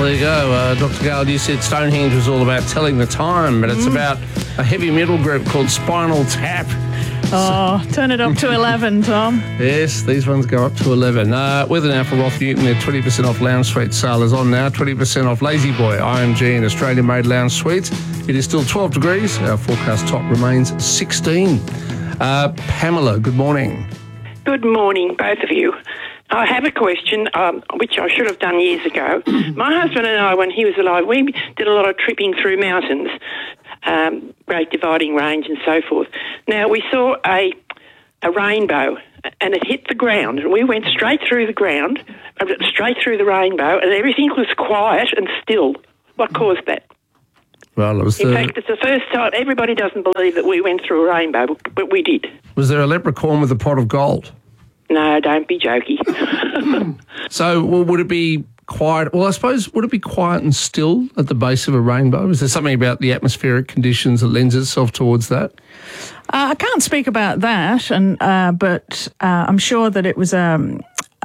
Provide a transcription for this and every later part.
Well, there you go. Dr. Gale, you said Stonehenge was all about telling the time, but it's about a heavy metal group called Spinal Tap. Oh, turn it up to 11, Tom. Yes, these ones go up to 11. Weather now for Roth Newton. Their 20% off lounge suite sale is on now. 20% off Lazy Boy, IMG and Australian-made lounge suites. It is still 12 degrees. Our forecast top remains 16. Pamela, good morning. Good morning, both of you. I have a question, which I should have done years ago. My husband and I, when he was alive, we did a lot of tripping through mountains, Great Dividing Range and so forth. Now, we saw a rainbow, and it hit the ground, and we went straight through the ground, straight through the rainbow, and everything was quiet and still. What caused that? Well, it was In fact, it's the first time. Everybody doesn't believe that we went through a rainbow, but we did. Was there a leprechaun with a pot of gold? No, don't be jokey. So, would it be quiet? Well, I suppose, would it be quiet and still at the base of a rainbow? Is there something about the atmospheric conditions that lends itself towards that? I can't speak about that, but I'm sure that it was a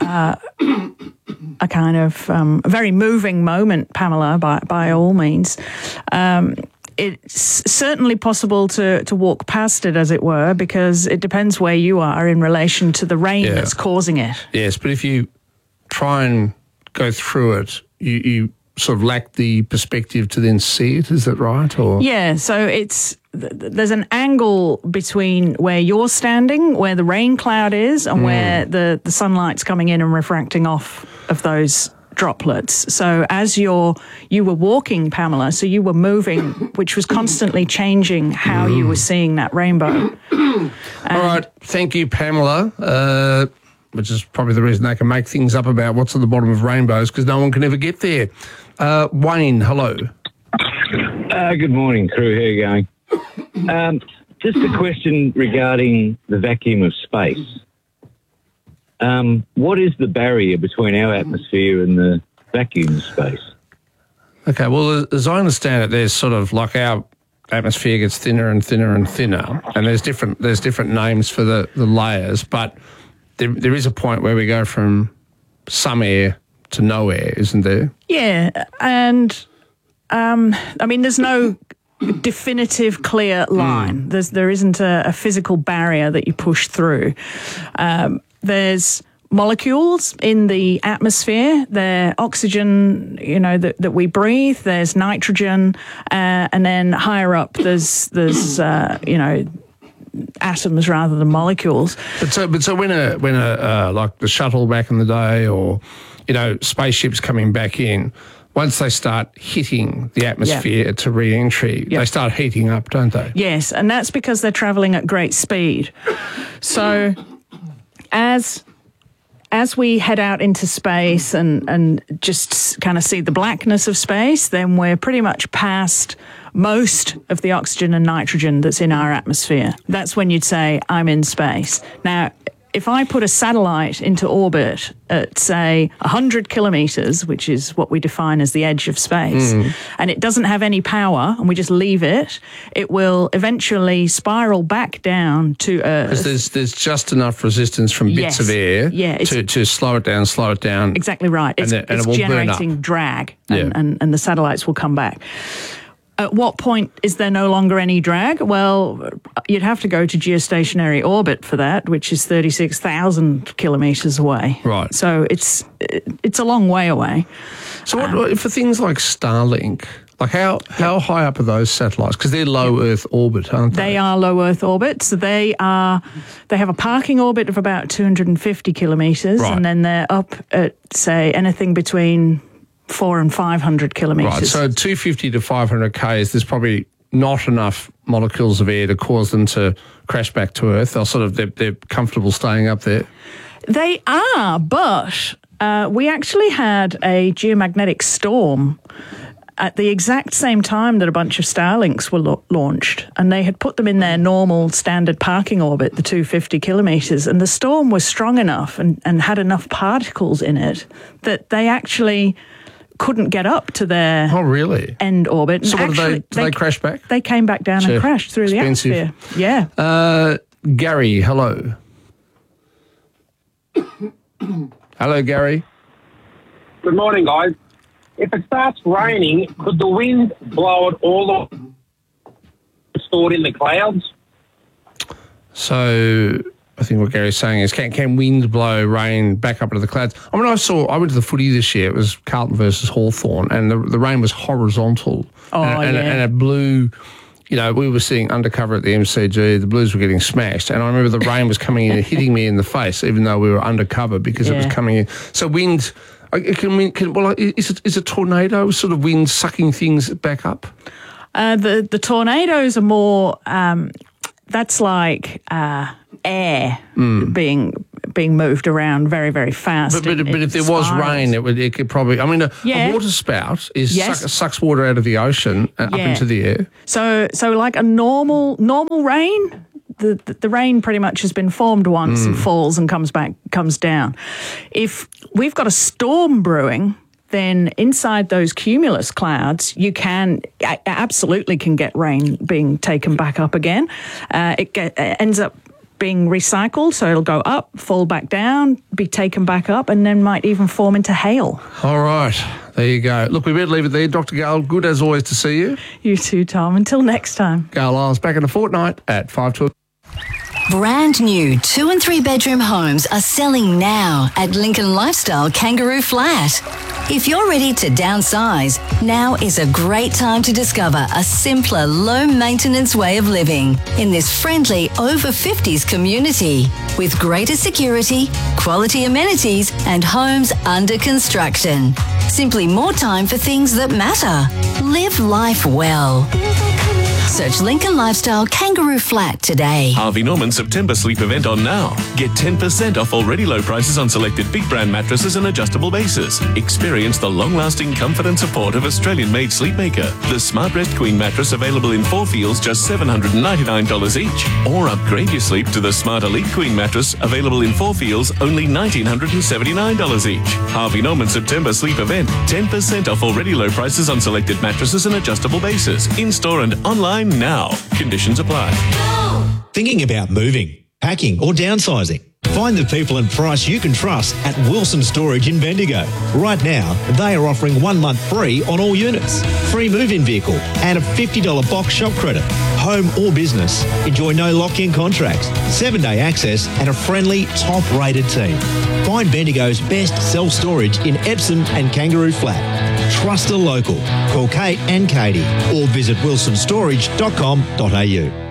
kind of a very moving moment, Pamela, by all means. It's certainly possible to walk past it, as it were, because it depends where you are in relation to the rain that's causing it. Yes, but if you try and go through it, you sort of lack the perspective to then see it. Is that right? Or yeah, so there's an angle between where you're standing, where the rain cloud is, and where the sunlight's coming in and refracting off of those droplets. So as you were walking, Pamela, so you were moving, which was constantly changing how you were seeing that rainbow. All right, thank you, Pamela, which is probably the reason they can make things up about what's at the bottom of rainbows, because no one can ever get there. Wayne, hello. Good morning, crew. How are you going? Just a question regarding the vacuum of space. What is the barrier between our atmosphere and the vacuum of space? Okay, well, as I understand it, there's sort of like our atmosphere gets thinner and thinner and thinner, and there's different names for the layers, but there is a point where we go from some air to no air, isn't there? Yeah, and I mean, there's no definitive clear line. There isn't a physical barrier that you push through. There's molecules in the atmosphere. There's oxygen, that we breathe. There's nitrogen, and then higher up, there's atoms rather than molecules. But so when a like the shuttle back in the day, or spaceships coming back in, once they start hitting the atmosphere to re-entry, they start heating up, don't they? Yes, and that's because they're travelling at great speed. So as we head out into space and just kind of see the blackness of space, then we're pretty much past most of the oxygen and nitrogen that's in our atmosphere. That's when you'd say, I'm in space. Now, if I put a satellite into orbit at, say, 100 kilometres, which is what we define as the edge of space, and it doesn't have any power, and we just leave it, it will eventually spiral back down to Earth. Because there's just enough resistance from bits of air to slow it down. Exactly right. It's generating drag, and the satellites will come back. At what point is there no longer any drag? Well, you'd have to go to geostationary orbit for that, which is 36,000 kilometres away. Right. So it's a long way away. So what, for things like Starlink, like how high up are those satellites? Because they're low Earth orbit, aren't they? They are low Earth orbit. So they have a parking orbit of about 250 kilometres, and then they're up at, say, anything between 400 and 500 kilometres. Right, so 250 to 500 k's, there's probably not enough molecules of air to cause them to crash back to Earth. They're comfortable staying up there. They are, but we actually had a geomagnetic storm at the exact same time that a bunch of Starlinks were launched, and they had put them in their normal standard parking orbit, the 250 kilometres, and the storm was strong enough and had enough particles in it that they actually couldn't get up to their end orbit. So what did they crash back? They came back down and crashed through the atmosphere. Yeah. Gary, hello. Hello, Gary. Good morning, guys. if it starts raining, could the wind blow it all stored in the clouds? So I think what Gary's saying is, can wind blow rain back up into the clouds? I mean, I went to the footy this year. It was Carlton versus Hawthorn, and the rain was horizontal. And it blew. You know, we were sitting undercover at the MCG. The Blues were getting smashed, and I remember the rain was coming in and hitting me in the face, even though we were undercover because it was coming in. So wind. Is a tornado sort of wind sucking things back up? The tornadoes are more. That's like air being moved around very, very fast. But if there was rain, it could probably. I mean, a water spout sucks water out of the ocean up into the air. So like a normal rain. The rain pretty much has been formed once and falls and comes down. If we've got a storm brewing, then inside those cumulus clouds, you absolutely can get rain being taken back up again. It ends up being recycled, so it'll go up, fall back down, be taken back up, and then might even form into hail. All right, there you go. Look, we better leave it there. Dr. Gale, good as always to see you. You too, Tom. Until next time. Gale Isles back in a fortnight at 5 to. Brand new 2 and 3 bedroom homes are selling now at Lincoln Lifestyle Kangaroo Flat. If you're ready to downsize, now is a great time to discover a simpler, low-maintenance way of living in this friendly over 50s community with greater security, quality amenities, and homes under construction. Simply more time for things that matter. Live life well. Search Lincoln Lifestyle Kangaroo Flat today. Harvey Norman September sleep event on now. Get 10% off already low prices on selected big brand mattresses and adjustable bases. Experience the long-lasting comfort and support of Australian-made Sleepmaker. The Smart Rest Queen mattress available in 4 feels just $799 each. Or upgrade your sleep to the Smart Elite Queen mattress available in 4 feels only $1,979 each. Harvey Norman September sleep event. 10% off already low prices on selected mattresses and adjustable bases. In-store and online now. Conditions apply. Thinking about moving, packing or downsizing? Find the people and price you can trust at Wilson Storage in Bendigo. Right now, they are offering 1 month free on all units, free move-in vehicle and a $50 box shop credit. Home or business, enjoy no lock-in contracts, 7-day access and a friendly, top-rated team. Find Bendigo's best self-storage in Epsom and Kangaroo Flat. Trust a local. Call Kate and Katie or visit wilsonstorage.com.au.